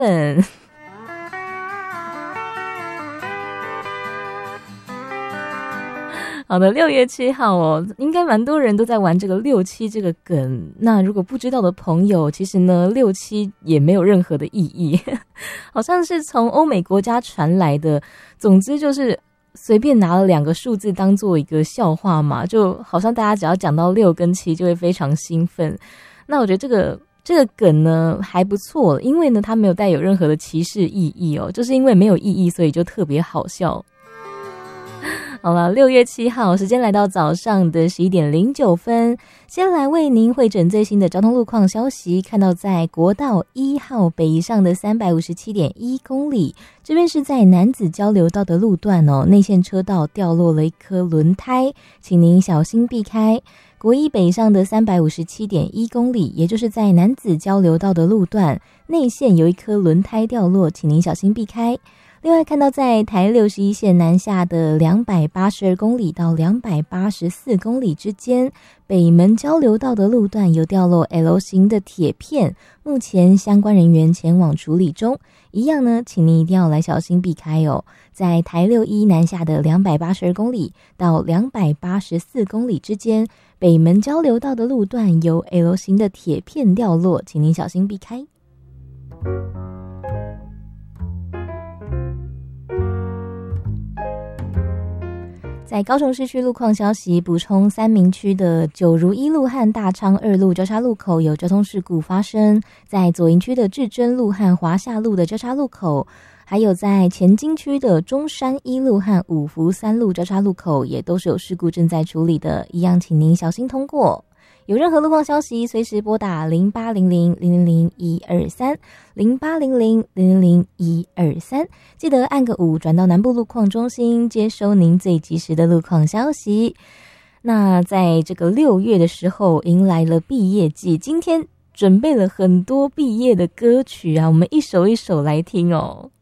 奋。好的，6月7号哦，应该蛮多人都在玩这个67这个梗。那如果不知道的朋友，其实呢，67也没有任何的意义，好像是从欧美国家传来的。总之就是随便拿了2个数字当做一个笑话嘛，就好像大家只要讲到6跟7就会非常兴奋。那我觉得这个梗呢还不错，因为呢它没有带有任何的歧视意义哦，就是因为没有意义，所以就特别好笑。好了，6月7号，时间来到早上的11点09分，先来为您汇整最新的交通路况消息。看到在国道1号北上的 357.1 公里，这边是在南子交流道的路段哦，内线车道掉落了一颗轮胎，请您小心避开。国一北上的 357.1 公里，也就是在南子交流道的路段，内线有一颗轮胎掉落，请您小心避开。另外看到在台61线南下的282公里到284公里之间，北门交流道的路段有掉落 L 型的铁片，目前相关人员前往处理中。一样呢，请您一定要来小心避开哦。在台61南下的282公里到284公里之间，北门交流道的路段有 L 型的铁片掉落，请您小心避开。在高雄市区路况消息，补充三民区的九如一路和大昌二路交叉路口有交通事故发生，在左营区的至臻路和华夏路的交叉路口，还有在前金区的中山一路和五福三路交叉路口也都是有事故正在处理的，一样请您小心通过。有任何路况消息，随时拨打0800000123 0800000123，记得按个5转到南部路况中心，接收您最及时的路况消息。那在这个6月的时候，迎来了毕业季，今天准备了很多毕业的歌曲啊，我们一首一首来听哦。